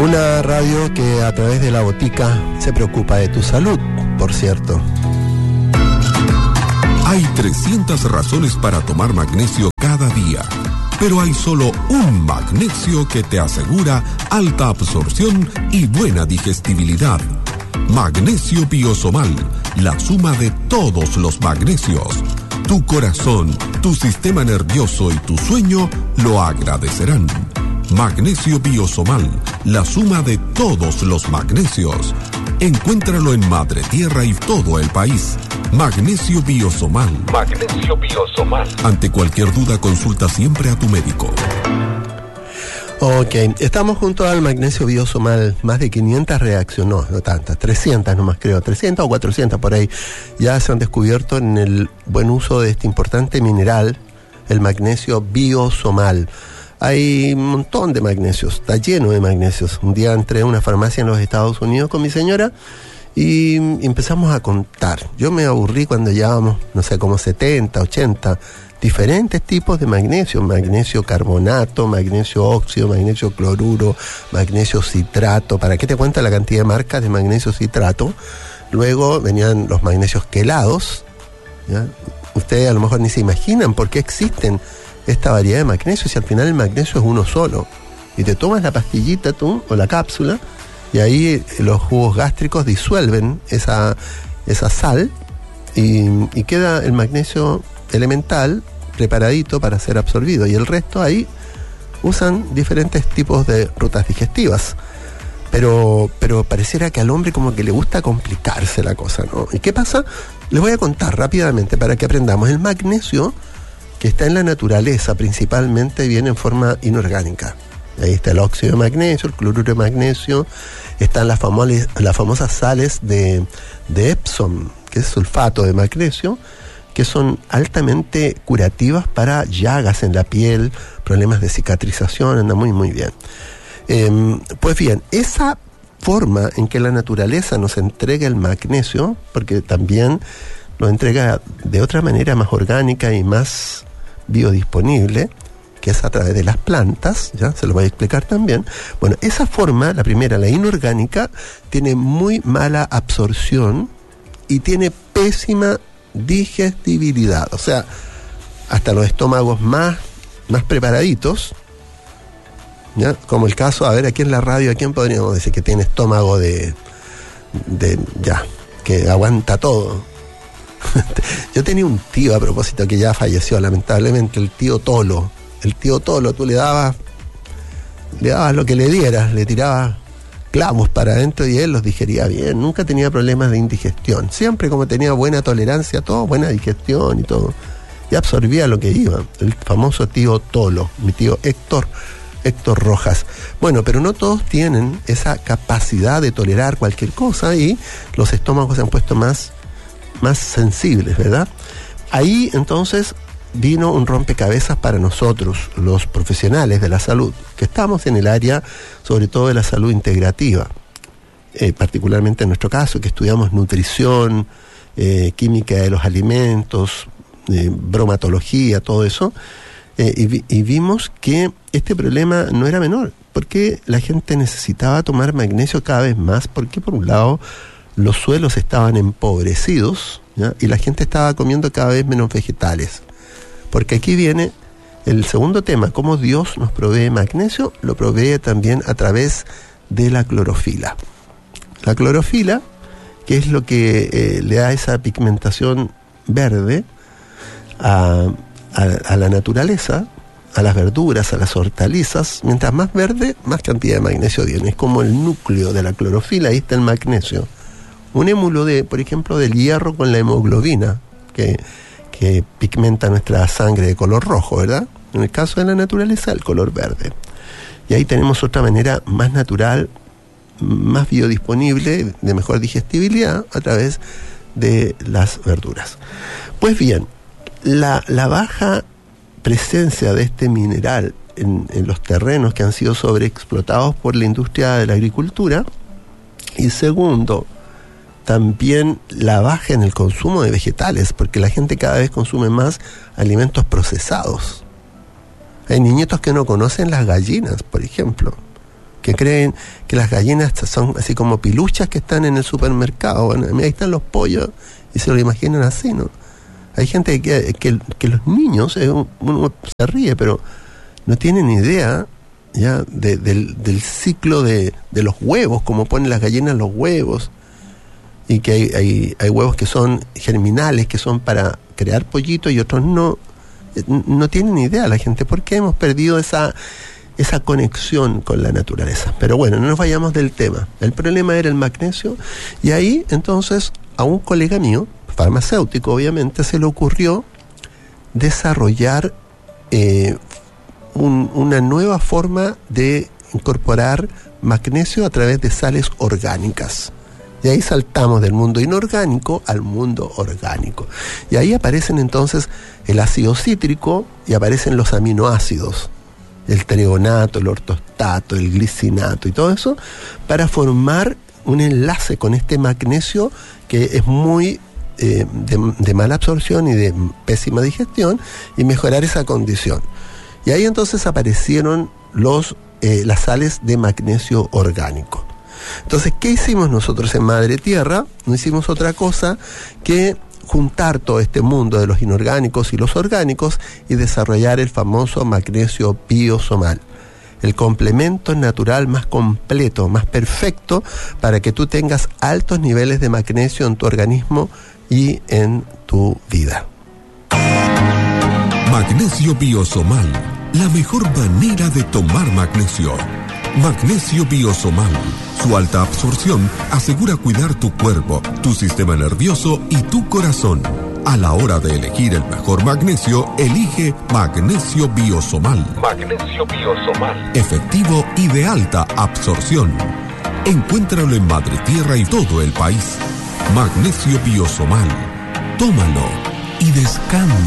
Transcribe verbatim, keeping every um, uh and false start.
Una radio que a través de la botica se preocupa de tu salud, por cierto. Hay trescientas razones para tomar magnesio cada día, pero hay solo un magnesio que te asegura alta absorción y buena digestibilidad. Magnesio Biosomal, la suma de todos los magnesios. Tu corazón, tu sistema nervioso y tu sueño lo agradecerán. Magnesio Biosomal, la suma de todos los magnesios. Encuéntralo en Madre Tierra y todo el país. Magnesio Biosomal. Magnesio Biosomal. Ante cualquier duda, consulta siempre a tu médico. Ok, estamos junto al Magnesio Biosomal. Más de quinientas reaccionó, no tantas, trescientas nomás creo, trescientas o cuatrocientas por ahí. Ya se han descubierto en el buen uso de este importante mineral, el Magnesio Biosomal. Hay un montón de magnesios, está lleno de magnesios. Un día entré a una farmacia en los Estados Unidos con mi señora y empezamos a contar. Yo me aburrí cuando llevábamos, no sé, como setenta, ochenta diferentes tipos de magnesio. Magnesio carbonato, magnesio óxido, magnesio cloruro, magnesio citrato. ¿Para qué te cuento la cantidad de marcas de magnesio citrato? Luego venían los magnesios quelados, ¿ya? Ustedes a lo mejor ni se imaginan por qué existen esta variedad de magnesio si al final el magnesio es uno solo. Y te tomas la pastillita tú, o la cápsula, y ahí los jugos gástricos disuelven esa, esa sal y, y queda el magnesio elemental preparadito para ser absorbido, y el resto ahí usan diferentes tipos de rutas digestivas. Pero, pero pareciera que al hombre como que le gusta complicarse la cosa, ¿no? ¿Y qué pasa? Les voy a contar rápidamente para que aprendamos. El magnesio, que está en la naturaleza, principalmente viene en forma inorgánica. Ahí está el óxido de magnesio, el cloruro de magnesio, están las, famosas, las famosas sales de, de Epsom, que es sulfato de magnesio, que son altamente curativas para llagas en la piel, problemas de cicatrización, anda muy muy bien. Eh, pues bien, esa forma en que la naturaleza nos entrega el magnesio, porque también lo entrega de otra manera más orgánica y más biodisponible, que es a través de las plantas, ya se lo voy a explicar también. Bueno, esa forma, la primera, la inorgánica, tiene muy mala absorción y tiene pésima digestibilidad. O sea, hasta los estómagos más, más preparaditos, ¿ya? Como el caso, a ver, aquí en la radio, ¿a quién podríamos decir que tiene estómago de, de ya, que aguanta todo? Yo tenía un tío, a propósito, que ya falleció lamentablemente, el tío Tolo. El tío Tolo, tú le dabas le dabas lo que le dieras, le tirabas clavos para adentro y él los digería bien. Nunca tenía problemas de indigestión. Siempre, como tenía buena tolerancia a todo, buena digestión y todo, y absorbía lo que iba. El famoso tío Tolo, mi tío Héctor Héctor Rojas. Bueno, pero no todos tienen esa capacidad de tolerar cualquier cosa y los estómagos se han puesto más más sensibles, ¿verdad? Ahí entonces vino un rompecabezas para nosotros, los profesionales de la salud, que estamos en el área sobre todo de la salud integrativa, eh, particularmente en nuestro caso, que estudiamos nutrición, eh, química de los alimentos, eh, bromatología, todo eso, eh, y, vi, y vimos que este problema no era menor, porque la gente necesitaba tomar magnesio cada vez más, porque por un lado los suelos estaban empobrecidos, ¿ya? Y la gente estaba comiendo cada vez menos vegetales. Porque aquí viene el segundo tema, cómo Dios nos provee magnesio, lo provee también a través de la clorofila. La clorofila, que es lo que eh, le da esa pigmentación verde a, a, a la naturaleza, a las verduras, a las hortalizas. Mientras más verde, más cantidad de magnesio tiene. Es como el núcleo de la clorofila, ahí está el magnesio. Un émulo de, por ejemplo, del hierro con la hemoglobina, que, que pigmenta nuestra sangre de color rojo, ¿verdad? En el caso de la naturaleza, el color verde. Y ahí tenemos otra manera más natural, más biodisponible, de mejor digestibilidad, a través de las verduras. Pues bien, la, la baja presencia de este mineral en, en los terrenos que han sido sobreexplotados por la industria de la agricultura, y segundo, también la baja en el consumo de vegetales, porque la gente cada vez consume más alimentos procesados. Hay niñitos que no conocen las gallinas, por ejemplo. que creen que las gallinas son así como piluchas que están en el supermercado. Bueno, ahí están los pollos y se lo imaginan así, ¿no? Hay gente que, que, que los niños, eh, uno se ríe, pero no tienen idea ya de, del, del ciclo de, de los huevos, como ponen las gallinas los huevos, y que hay, hay, hay huevos que son germinales, que son para crear pollitos, y otros no. No tienen idea la gente, porque hemos perdido esa, esa conexión con la naturaleza. Pero bueno, no nos vayamos del tema. El problema era el magnesio, y ahí entonces a un colega mío, farmacéutico obviamente, se le ocurrió desarrollar eh, un, una nueva forma de incorporar magnesio a través de sales orgánicas. Y ahí saltamos del mundo inorgánico al mundo orgánico. Y ahí aparecen entonces el ácido cítrico y aparecen los aminoácidos, el treonato, el ortostato, el glicinato y todo eso, para formar un enlace con este magnesio que es muy eh, de, de mala absorción y de pésima digestión, y mejorar esa condición. Y ahí entonces aparecieron los, eh, las sales de magnesio orgánico. Entonces, ¿qué hicimos nosotros en Madre Tierra? No hicimos otra cosa que juntar todo este mundo de los inorgánicos y los orgánicos y desarrollar el famoso magnesio biosomal, el complemento natural más completo, más perfecto, para que tú tengas altos niveles de magnesio en tu organismo y en tu vida. Magnesio biosomal, la mejor manera de tomar magnesio. Magnesio biosomal. Su alta absorción asegura cuidar tu cuerpo, tu sistema nervioso y tu corazón. A la hora de elegir el mejor magnesio, elige Magnesio biosomal. Magnesio biosomal. Efectivo y de alta absorción. Encuéntralo en Madre Tierra y todo el país. Magnesio biosomal. Tómalo y descansa.